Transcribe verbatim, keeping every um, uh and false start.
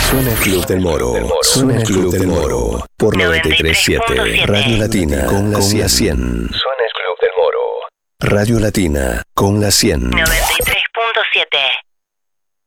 Suena el Club del Moro. Suena el Club del Moro. Por noventa y tres punto siete. Radio Latina con la cien. Suena el Club del Moro. Radio Latina con la cien.